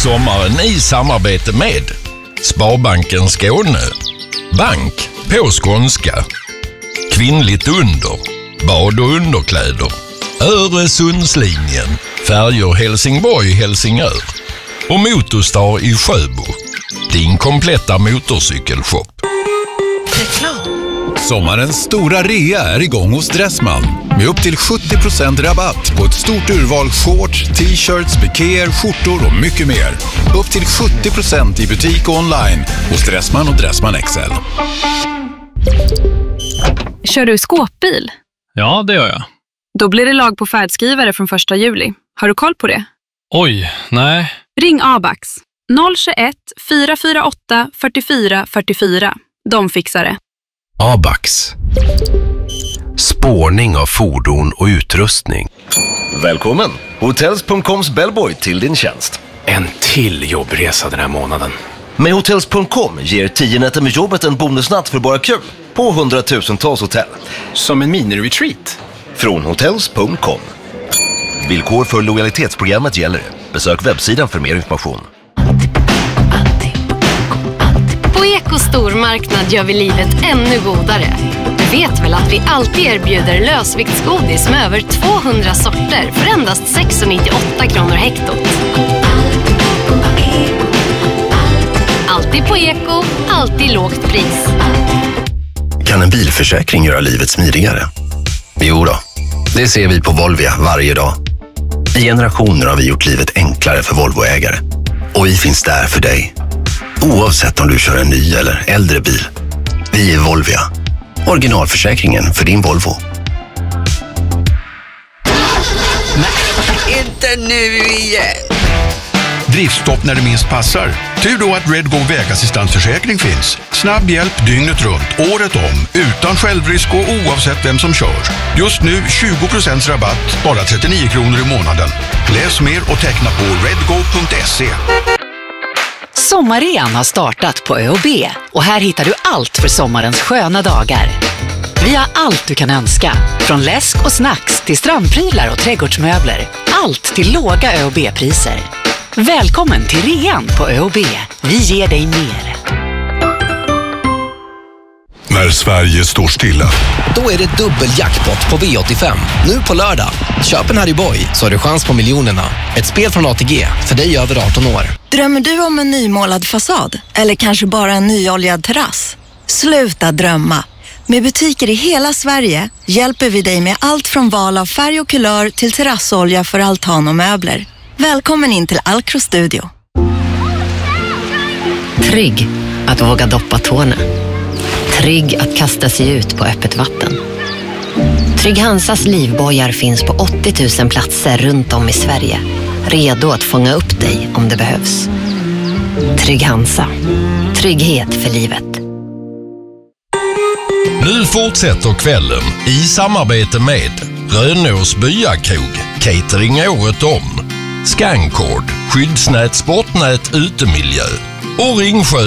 sommaren i samarbete med Sparbanken Skåne, bank på skånska, kvinnligt under, bad- och underkläder, Öresundslinjen, färjor Helsingborg-Helsingör och Motorstar i Sjöbo, din kompletta motorcykelshop. Sommarens stora rea är igång hos Dressman med upp till 70% rabatt på ett stort urval shorts, t-shirts, pikéer, skjortor och mycket mer. Upp till 70% i butik och online hos Dressman och Dressman XL. Kör du skåpbil? Ja, det gör jag. Då blir det lag på färdskrivare från 1 juli. Har du koll på det? Oj, nej. Ring Abax 021 448 44 44. De fixar det. Abax. Spårning av fordon och utrustning. Välkommen! Hotels.coms bellboy till din tjänst. En till jobbresa den här månaden. Med Hotels.com ger 10 nätter med jobbet en bonusnatt för bara kul på 100,000-tals hotell. Som en mini-retreat. Från Hotels.com. Villkor för lojalitetsprogrammet gäller. Besök webbsidan för mer information. På Eko stormarknad gör vi livet ännu godare. Du vet väl att vi alltid erbjuder lösviktsgodis med över 200 sorter för endast 6,98 kronor hektot. Alltid på Eko, alltid lågt pris. Kan en bilförsäkring göra livet smidigare? Jo då, det ser vi på Volvia varje dag. I generationer har vi gjort livet enklare för Volvoägare. Och vi finns där för dig. Oavsett om du kör en ny eller äldre bil. Vi är Volvia. Originalförsäkringen för din Volvo. Nej, inte nu igen. Driftstopp när det minst passar. Tur då att Redgo vägassistansförsäkring finns. Snabb hjälp dygnet runt, året om, utan självrisk och oavsett vem som kör. Just nu 20% rabatt, bara 39 kronor i månaden. Läs mer och teckna på redgo.se. Sommarrean har startat på ÖoB och här hittar du allt för sommarens sköna dagar. Vi har allt du kan önska, från läsk och snacks till strandprylar och trädgårdsmöbler. Allt till låga ÖoB-priser. Välkommen till rean på ÖoB. Vi ger dig mer. När Sverige står stilla. Då är det dubbeljackpot på V85. Nu på lördag. Köp en Harry Boy så har du chans på miljonerna. Ett spel från ATG för dig över 18 år. Drömmer du om en nymålad fasad? Eller kanske bara en nyoljad terrass? Sluta drömma. Med butiker i hela Sverige hjälper vi dig med allt från val av färg och kulör till terrassolja för altan och möbler. Välkommen in till Alcro Studio. Trygg att våga doppa tårna. Trygg att kasta sig ut på öppet vatten. Trygg Hansas livbojar finns på 80 000 platser runt om i Sverige. Redo att fånga upp dig om det behövs. Trygg Hansa. Trygghet för livet. Nu fortsätter kvällen i samarbete med Rönås Byakrog, catering året om, Scancord, skyddsnät, sportnät, utemiljö och Ringsjö